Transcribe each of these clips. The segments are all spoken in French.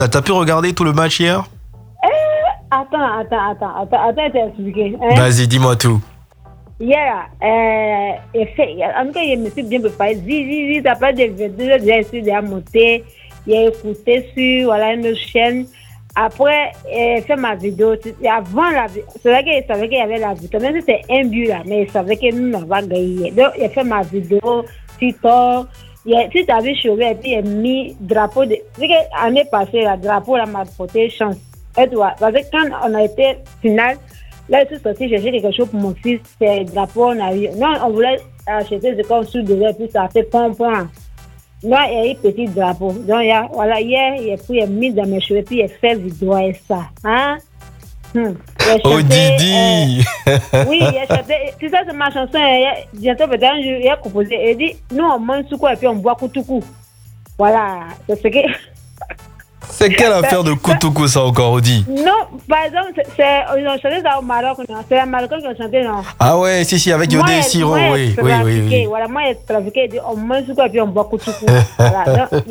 T'as pu regarder tout le match hier? Attends, t'expliquer. Vas-y, dis-moi tout. Hier, en tout cas, je me suis bien préparé. Zizi, ça parle de vidéos, j'ai déjà monté, j'ai écouté sur voilà, une chaîne. Après, fait ma vidéo. Avant la vidéo, c'est vrai qu'il savait qu'il y avait la vidéo. Même si c'était un but là, mais il savait que nous n'avons pas gagné. Donc, il a fait ma vidéo, TikTok. Si tu as vu Chauvet, et puis il a mis drapeau de. C'est que l'année passée, le drapeau là m'a porté chance. Et toi, parce que quand on a été final, là, je suis sorti chercher quelque chose pour mon fils. C'est le drapeau, on a eu. Non, on voulait acheter ce qu'on sous de puis ça fait pom-pom. Non, il y a eu petit drapeau. Donc, voilà, hier, il a mis dans mes cheveux, puis il a fait vidéo et ça. Hein? Oh, Didi! Oui, il a chanté. Tu sais, c'est ma chanson. Bientôt, peut-être, il a composé. Il dit, nous, on mange sous quoi et puis on boit koutoukou. Voilà, c'est ce que. C'est quelle affaire de koutoukou, ça, encore, Odi? Non, par exemple, ils ont chanté ça au Maroc, non? C'est les Marocains qui ont chanté, non? Ah ouais, si, avec Yodé et Siro, oui. Voilà, moi, il est trafiqué, il dit, on mange sous quoi et puis on boit koutoukou. Voilà, donc,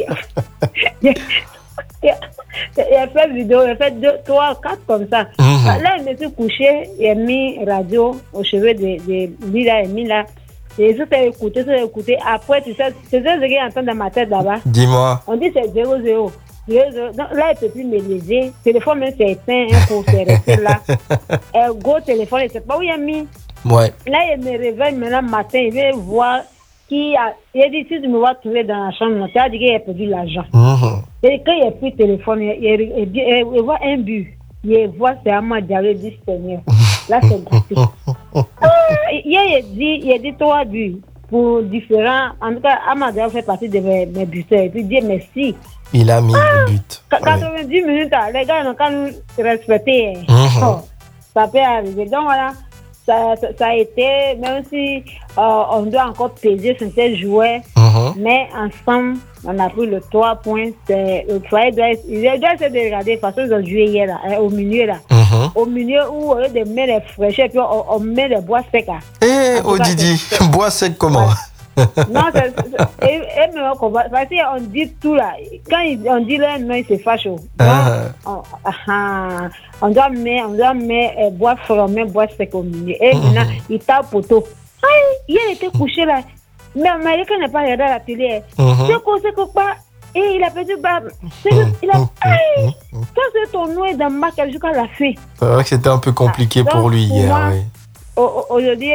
il a fait vidéo, il a fait 2, 3, 4 comme ça. Là, il me suis couché, il a mis radio aux cheveux de Lila et Mila. Et je t'ai écouté. Après, tu sais ce qu'il entend dans ma tête là-bas. Dis-moi. On dit c'est 0-0. Donc, là, il ne peut plus me léser. Le téléphone, même, c'est éteint pour se rester là. Gros téléphone, il ne sait pas où il a mis. Ouais. Là, il me réveille maintenant matin, il veut voir qui a. Il a dit si tu me vois trouver dans la chambre, tu as dit qu'il a perdu l'argent. Et quand il a pris le téléphone, il voit un but. Il voit c'est Amadou dit Seigneur. Là, c'est gratuit. Il a dit 3 buts pour différents. En tout cas, Amadou fait partie de mes buteurs. Et puis, Dieu merci. Il a mis le but. 90 minutes, les gars n'ont qu'à nous respecter. Ça peut arriver. Donc voilà, ça a été, même si on doit encore peser sur ces jouets, mais ensemble, on a pris le 3 points. Le foyer doit essayer de regarder, parce qu'ils ont joué hier, là, au milieu, là. Au milieu où, au lieu de mettre les fraîcheurs, puis on met les bois secs. Oh Didi, bois sec comment? Non, parce qu'on dit tout là. Quand on dit là, non, c'est facho. On doit mettre bois formé, bois sec au milieu. Et maintenant, il tape poteau. Il était couché là. Mais Américain n'a pas regardé la télé. C'est quoi? Et il a perdu barbe. Quand c'est ton nom est dans ma qu'elle joue à la fin. C'est vrai que c'était un peu compliqué pour lui hier. Aujourd'hui,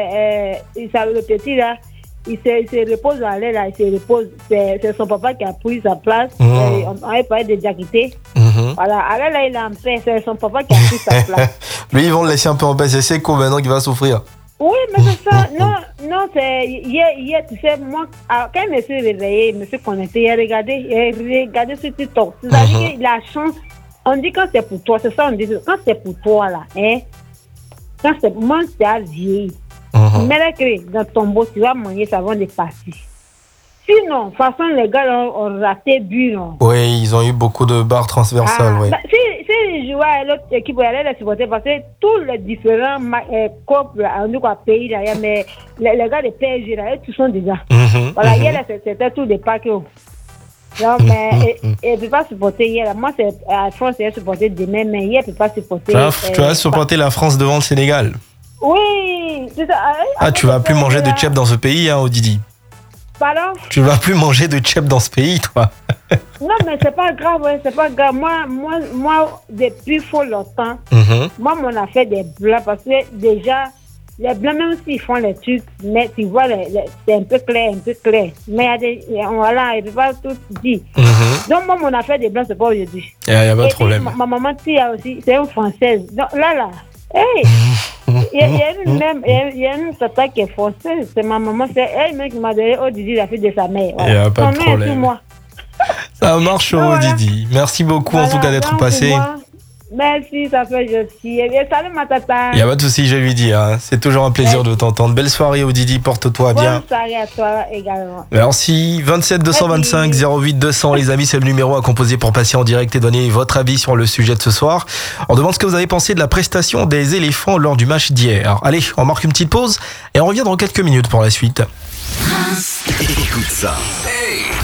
le petit là. Il se repose dans l'air, là, il se repose. C'est son papa qui a pris sa place. On avait parlé de Diakité. Voilà, alors là, il est en paix. C'est son papa qui a pris sa place. Lui, ils vont le laisser un peu en paix. C'est Seko maintenant qui va souffrir. Oui, mais c'est ça. Non, c'est. Hier, tu sais, moi, quand je me suis réveillée, je me suis connectée, j'ai regardé sur TikTok. C'est-à-dire que la chance, on dit quand c'est pour toi, c'est ça, on dit, quand c'est pour toi, là, hein, quand c'est. Moi, c'est à vieillir. Mais là, que dans ton beau, tu vas manger ça avant de partir. Sinon, de toute façon, les gars ont raté but, non? Oui, ils ont eu beaucoup de barres transversales, oui. Si ils jouaient à l'autre équipe, ils allaient les supporter parce que tous les différents couples, en tout cas, pays, là, mais les gars de PSG, là, tous sont déjà. Voilà, hier, c'était tout des paquets. Non, mais il ne peut pas supporter hier. Moi, c'est à France, il a supporté demain, mais hier, il ne peut pas supporter. Tu vas supporter la France devant le Sénégal? Oui, c'est ça. Tu vas plus manger de tchèp dans ce pays, hein, Odidi. Pardon? Tu vas plus manger de tchèp dans ce pays, toi. Non, mais c'est pas grave, c'est pas grave. Moi depuis fort longtemps, moi, on a fait des blancs parce que déjà, les blancs, même s'ils font les trucs, mais tu vois, c'est un peu clair. Mais voilà, il ne peut pas tout dire. Donc, moi, on a fait des blancs, c'est pas aujourd'hui. Il n'y a pas de problème. Ma maman, aussi, c'est une Française. Donc là, hey! Il y a une tata qui est française, c'est ma maman, c'est elle-même qui m'a donné Didi, la fille de sa mère. Il n'y a pas de problème. Ça marche, Didi. Merci beaucoup en tout cas d'être passé. Merci, ça fait gentil. Salut ma tata. Il n'y a pas de souci, je lui dis. C'est toujours un plaisir de t'entendre. Belle soirée, Didi, porte-toi bien. Bonne soirée à toi également. Merci. 27 225 08 200, les amis, c'est le numéro à composer pour passer en direct et donner votre avis sur le sujet de ce soir. On demande ce que vous avez pensé de la prestation des éléphants lors du match d'hier. Allez, on marque une petite pause et on revient dans quelques minutes pour la suite. Écoute ça. Hey.